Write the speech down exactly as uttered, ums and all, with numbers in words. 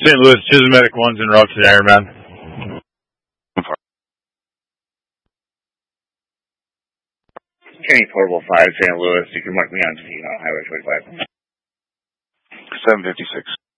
Saint Louis, Chisholm Medic one's en route to the Ironman. Kenny Portable five, Saint Louis. You can mark me on, you know, Highway twenty-five. seven fifty-six.